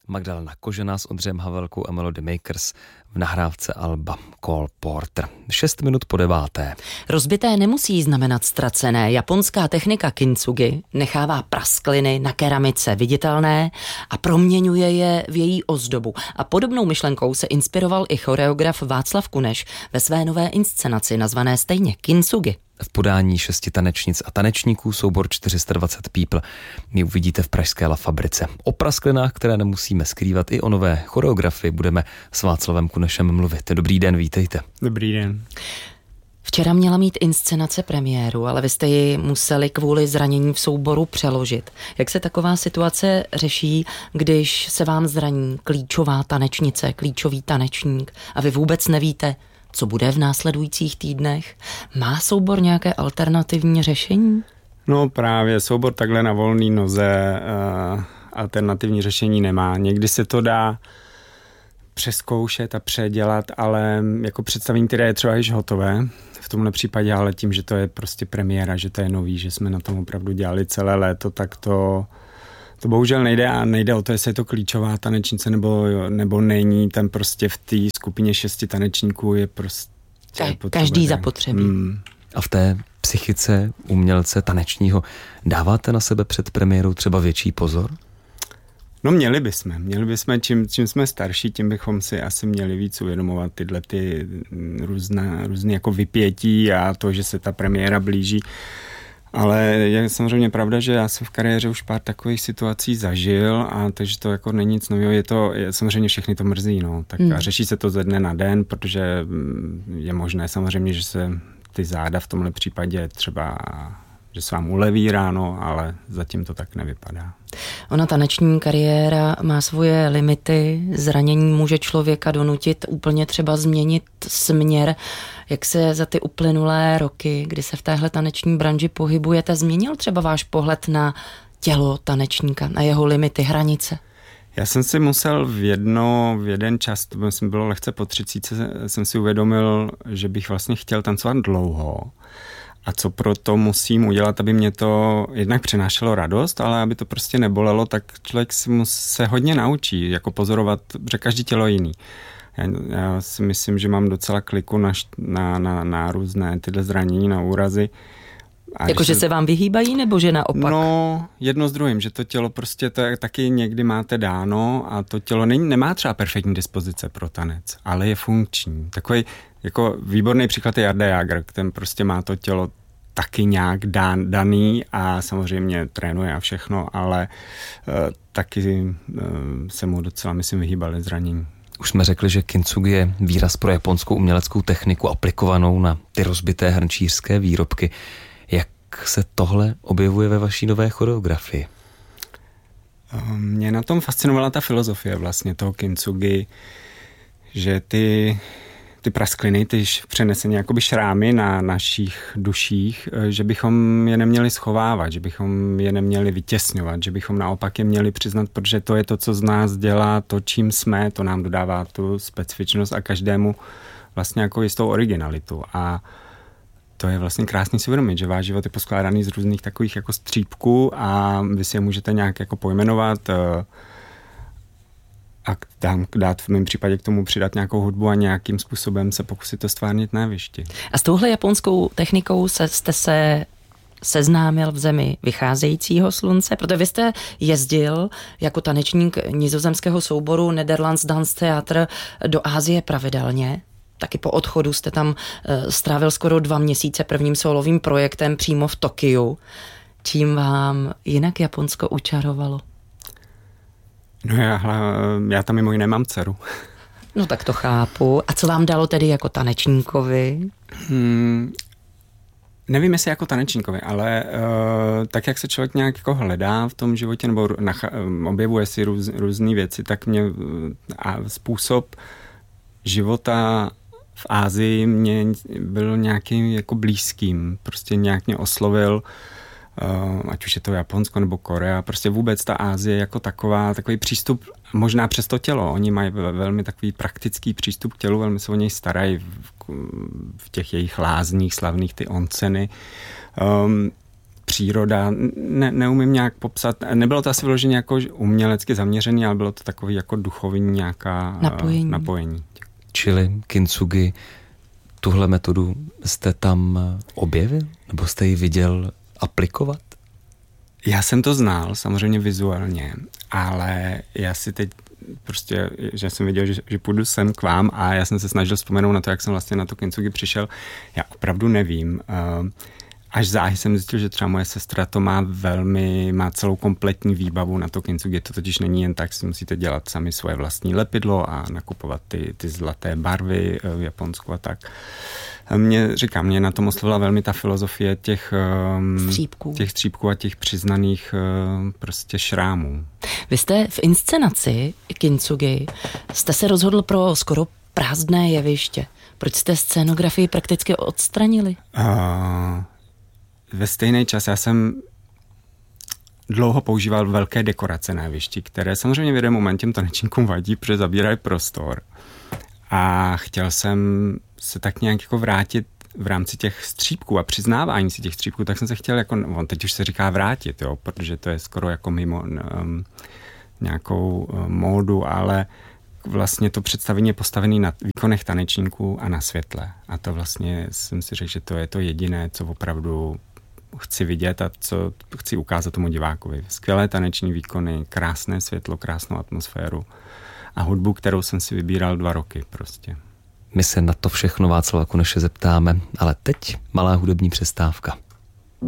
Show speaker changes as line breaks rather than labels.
Magdalena Kožená s Ondřejem Havelkou a Melody Makers v nahrávce alba Cole Porter. 6:06.
Rozbité nemusí znamenat ztracené. Japonská technika kintsugi nechává praskliny na keramice viditelné a proměňuje je v její ozdobu. A podobnou myšlenkou se inspiroval i choreograf Václav Kuneš ve své nové inscenaci nazvané stejně kintsugi.
V podání 6 tanečnic a tanečníků soubor 420 people mi uvidíte v pražské La Fabrice. O prasklinách, které nemusíme skrývat, i o nové choreografii budeme s Václavem Kunešem mluvit. Dobrý den, vítejte.
Dobrý den.
Včera měla mít inscenace premiéru, ale vy jste ji museli kvůli zranění v souboru přeložit. Jak se taková situace řeší, když se vám zraní klíčová tanečnice, klíčový tanečník a vy vůbec nevíte, co bude v následujících týdnech? Má soubor nějaké alternativní řešení?
No právě, soubor takhle na volné noze alternativní řešení nemá. Někdy se to dá přezkoušet a předělat, ale jako představení, které je třeba již hotové, v tomhle případě, ale tím, že to je prostě premiéra, že to je nový, že jsme na tom opravdu dělali celé léto, tak to bohužel nejde a nejde o to, jestli je to klíčová tanečnice nebo není. Tam prostě v té skupině 6 tanečníků je prostě
každý zapotřebí.
A v té psychice umělce tanečního dáváte na sebe před premiérou třeba větší pozor?
No měli bychom, čím jsme starší, tím bychom si asi měli víc uvědomovat tyhle ty různé jako vypětí a to, že se ta premiéra blíží. Ale je samozřejmě pravda, že já jsem v kariéře už pár takových situací zažil a takže to jako není nic nového. Samozřejmě všechny to mrzí, no. Tak a řeší se to ze dne na den, protože je možné samozřejmě, že se ty záda v tomhle případě třeba, že se vám uleví ráno, ale zatím to tak nevypadá.
Ona taneční kariéra má svoje limity, zranění může člověka donutit úplně třeba změnit směr. Jak se za ty uplynulé roky, kdy se v téhle taneční branži pohybujete, změnil třeba váš pohled na tělo tanečníka, na jeho limity, hranice?
Já jsem si musel v jeden čas, to bylo lehce po 30, jsem si uvědomil, že bych vlastně chtěl tancovat dlouho. A co proto musím udělat, aby mě to jednak přinášelo radost, ale aby to prostě nebolelo, tak člověk se hodně naučí, jako pozorovat, protože každý tělo je jiný. Já si myslím, že mám docela kliku na různé tyhle zranění, na úrazy.
Jakože se vám vyhýbají, nebo že naopak?
No, jedno s druhým, že to tělo prostě to taky někdy máte dáno a to tělo nemá třeba perfektní dispozice pro tanec, ale je funkční. Takový jako výborný příklad je Jarda Jágr, ten prostě má to tělo taky nějak daný a samozřejmě trénuje a všechno, ale taky se mu docela, myslím, vyhýbaly zranění.
Už jsme řekli, že kintsugi je výraz pro japonskou uměleckou techniku aplikovanou na ty rozbité hrnčířské výrobky. Jak se tohle objevuje ve vaší nové choreografii?
Mě na tom fascinovala ta filozofie vlastně toho kintsugi, že ty praskliny, ty přenesené jakoby šrámy na našich duších, že bychom je neměli schovávat, že bychom je neměli vytěsňovat, že bychom naopak je měli přiznat, protože to je to, co z nás dělá, to, čím jsme, to nám dodává tu specifičnost a každému vlastně jako jistou originalitu. A to je vlastně krásný si uvědomit, že váš život je poskládaný z různých takových jako střípků a vy si je můžete nějak jako pojmenovat a dát v mém případě k tomu přidat nějakou hudbu a nějakým způsobem se pokusit to stvárnit na jevišti.
A s touhle japonskou technikou jste se seznámil v zemi vycházejícího slunce, protože vy jste jezdil jako tanečník nizozemského souboru Netherlands Dance Theater do Asie pravidelně. Taky po odchodu jste tam strávil skoro 2 měsíce prvním solovým projektem přímo v Tokiu. Čím vám jinak Japonsko učarovalo?
No já tam mimo jiné mám dceru.
No tak to chápu. A co vám dalo tedy jako tanečníkovi?
Nevím, jestli jako tanečníkovi, ale tak, jak se člověk nějak jako hledá v tom životě nebo objevuje si různé věci, tak mě způsob života v Asii mě byl nějakým jako blízkým. Prostě nějak mě oslovil, ať už je to Japonsko nebo Korea, prostě vůbec ta Asie jako takový přístup, možná přes to tělo. Oni mají velmi takový praktický přístup k tělu, velmi se o něj starají v těch jejich lázních slavných, ty onseny. příroda, neumím nějak popsat, nebylo to asi vyloženě jako umělecky zaměřený, ale bylo to takový jako duchovní nějaká napojení.
Čili kintsugi, tuhle metodu jste tam objevil? Nebo jste ji viděl aplikovat?
Já jsem to znal, samozřejmě vizuálně, ale já si teď prostě, že jsem viděl, že půjdu sem k vám a já jsem se snažil vzpomenout na to, jak jsem vlastně na to kintsugi přišel. Já opravdu nevím. Až záhy jsem zjistil, že třeba moje sestra to má celou kompletní výbavu na to kintsugi. To totiž není jen tak, si musíte dělat sami svoje vlastní lepidlo a nakupovat ty zlaté barvy v Japonsku a tak. Mě na tom oslovila velmi ta filozofie těch střípků a těch přiznaných prostě šrámů.
Vy jste v inscenaci kintsugi jste se rozhodl pro skoro prázdné jeviště. Proč jste scénografii prakticky odstranili?
Ve stejný čas já jsem dlouho používal velké dekorace na jevišti, které samozřejmě v jeden moment těm tanečníkům vadí, protože zabírají prostor. A chtěl jsem se tak nějak jako vrátit v rámci těch střípků a přiznávání si těch střípků, tak jsem se chtěl teď už se říká vrátit, jo, protože to je skoro jako mimo nějakou módu, ale vlastně to představení je postavené na výkonech tanečníků a na světle. A to vlastně jsem si řekl, že to je to jediné, co opravdu chci vidět a co chci ukázat tomu divákovi. Skvělé taneční výkony, krásné světlo, krásnou atmosféru a hudbu, kterou jsem si vybíral 2 roky prostě.
My se na to všechno Václava Kuneše zeptáme, ale teď malá hudební přestávka.